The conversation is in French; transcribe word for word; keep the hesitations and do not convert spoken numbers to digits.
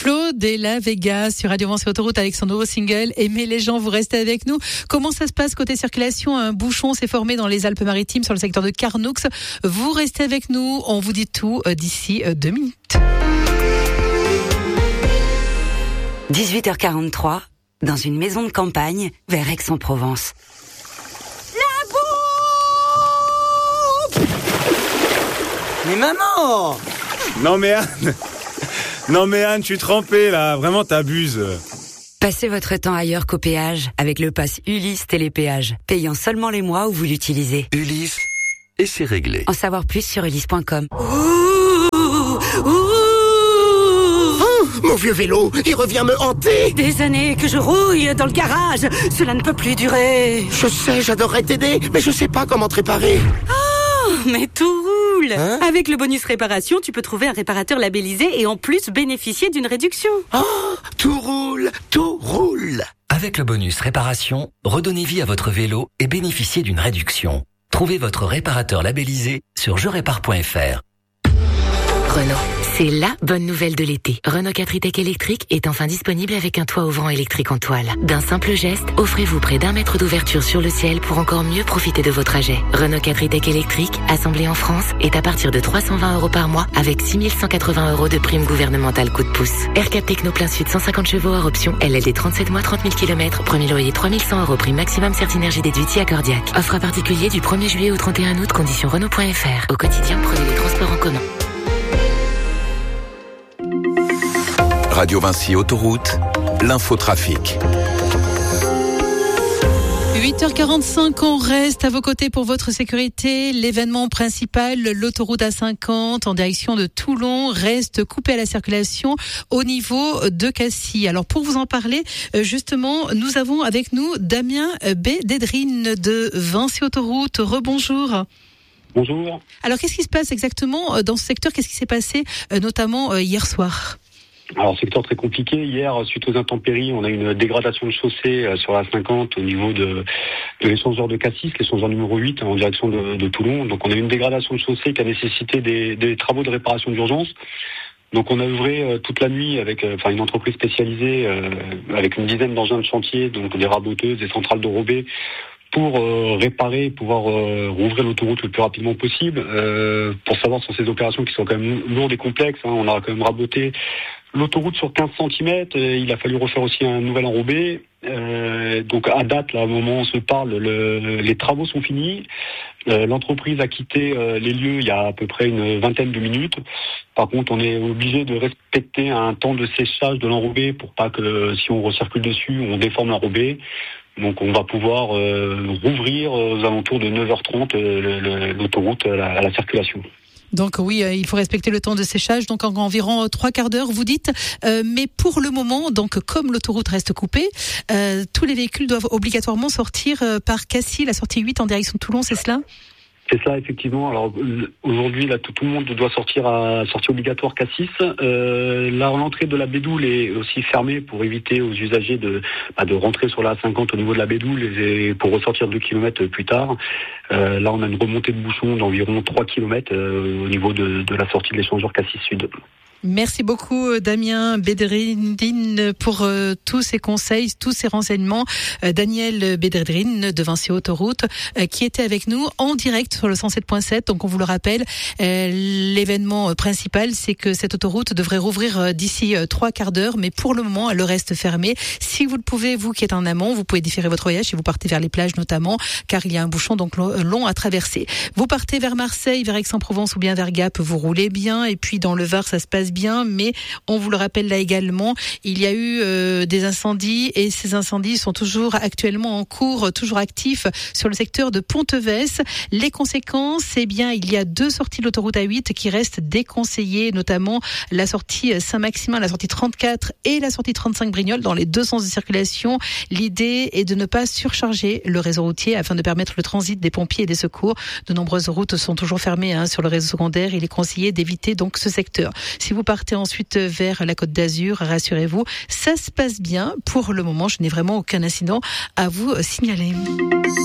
Flo de la Vega sur Radio Vinci Autoroute avec son nouveau single Aimer les gens. Vous restez avec nous. Comment ça se passe côté circulation? Un bouchon s'est formé dans les Alpes-Maritimes sur le secteur de Carnoux. Vous restez avec nous. On vous dit tout d'ici deux minutes. dix-huit heures quarante-trois, dans une maison de campagne vers Aix-en-Provence. La bouffe! Mais maman! Non mais Anne, non mais Anne, je suis trempé là, vraiment t'abuses. Passez votre temps ailleurs qu'au péage avec le pass Ulysse Télépéage, payant seulement les mois où vous l'utilisez. Ulysse, et c'est réglé. En savoir plus sur ulysse point com. Mon vieux vélo, il revient me hanter. Des années que je rouille dans le garage, cela ne peut plus durer. Je sais, j'adorerais t'aider, mais je sais pas comment te réparer. Oh, mais tout roule. Hein? Avec le bonus réparation, tu peux trouver un réparateur labellisé et en plus bénéficier d'une réduction. Oh, tout roule, tout roule. Avec le bonus réparation, redonnez vie à votre vélo et bénéficiez d'une réduction. Trouvez votre réparateur labellisé sur je répare point f r. Renault, c'est la bonne nouvelle de l'été. Renault quatre e-Tech électrique est enfin disponible avec un toit ouvrant électrique en toile. D'un simple geste, offrez-vous près d'un mètre d'ouverture sur le ciel pour encore mieux profiter de vos trajets. Renault quatre e-Tech électrique, assemblé en France, est à partir de trois cent vingt euros par mois avec six mille cent quatre-vingts euros de prime gouvernementale coup de pouce. R quatre Techno plein sud cent cinquante chevaux hors option, L L D trente-sept mois trente mille kilomètres, premier loyer trois mille cent euros, prime maximum Certinergie déduite si accordiaque. Offre à particulier du premier juillet au trente et un août, conditions Renault point f r. Au quotidien, prenez les transports en commun. Radio Vinci Autoroute, l'infotrafic. huit heures quarante-cinq, on reste à vos côtés pour votre sécurité. L'événement principal, l'autoroute A cinquante en direction de Toulon, reste coupée à la circulation au niveau de Cassis. Alors pour vous en parler, justement, nous avons avec nous Damien Bédédrine de Vinci Autoroute. Rebonjour. Bonjour. Alors qu'est-ce qui se passe exactement dans ce secteur? Qu'est-ce qui s'est passé notamment hier soir? Alors, secteur très compliqué. Hier, suite aux intempéries, on a une dégradation de chaussée sur la cinquante au niveau de, de l'échangeur de Cassis, l'échangeur numéro huit en direction de, de Toulon. Donc, on a une dégradation de chaussée qui a nécessité des, des travaux de réparation d'urgence. Donc, on a œuvré euh, toute la nuit avec euh, enfin une entreprise spécialisée euh, avec une dizaine d'engins de chantier, donc des raboteuses, des centrales de robet, pour euh, réparer, pouvoir euh, rouvrir l'autoroute le plus rapidement possible. Euh, pour savoir sur ces opérations qui sont quand même lourdes et complexes, hein, on a quand même raboté l'autoroute sur quinze centimètres, il a fallu refaire aussi un nouvel enrobé. Euh, donc à date, là, au moment où on se parle, le, les travaux sont finis. Euh, l'entreprise a quitté euh, les lieux il y a à peu près une vingtaine de minutes. Par contre, on est obligé de respecter un temps de séchage de l'enrobé pour pas que si on recircule dessus, on déforme l'enrobé. Donc on va pouvoir euh, rouvrir aux alentours de neuf heures trente euh, le, le, l'autoroute à la, à la circulation. Donc oui, euh, il faut respecter le temps de séchage, donc en environ trois quarts d'heure, vous dites. Euh, mais pour le moment, donc comme l'autoroute reste coupée, euh, tous les véhicules doivent obligatoirement sortir euh, par Cassis, la sortie huit en direction de Toulon, c'est cela ? C'est ça, effectivement. Alors aujourd'hui, là, tout, tout le monde doit sortir à sortie obligatoire Cassis. Euh, là, l'entrée de la Bédoule est aussi fermée pour éviter aux usagers de bah, de rentrer sur la A cinquante au niveau de la Bédoule et pour ressortir deux kilomètres plus tard. Euh, là, on a une remontée de bouchons d'environ trois kilomètres euh, au niveau de, de la sortie de l'échangeur Cassis Sud. Merci beaucoup Damien Bédédrine pour euh, tous ces conseils, tous ces renseignements. Euh, Daniel Bédédrine de Vinci Autoroute euh, qui était avec nous en direct sur le cent sept point sept. Donc on vous le rappelle, euh, l'événement principal c'est que cette autoroute devrait rouvrir euh, d'ici euh, trois quarts d'heure, mais pour le moment elle reste fermée. Si vous le pouvez, vous qui êtes en amont, vous pouvez différer votre voyage si vous partez vers les plages notamment, car il y a un bouchon donc long à traverser. Vous partez vers Marseille, vers Aix-en-Provence ou bien vers Gap, vous roulez bien, et puis dans le Var ça se passe bien, mais on vous le rappelle là également, il y a eu euh, des incendies et ces incendies sont toujours actuellement en cours, toujours actifs sur le secteur de Ponteves. Les conséquences, eh bien, il y a deux sorties de l'autoroute A huit qui restent déconseillées, notamment la sortie Saint-Maximin, la sortie trente-quatre et la sortie trente-cinq Brignoles dans les deux sens de circulation. L'idée est de ne pas surcharger le réseau routier afin de permettre le transit des pompiers et des secours. De nombreuses routes sont toujours fermées hein, sur le réseau secondaire. Il est conseillé d'éviter donc ce secteur. Si vous partez ensuite vers la Côte d'Azur, rassurez-vous, ça se passe bien. Pour le moment, je n'ai vraiment aucun incident à vous signaler.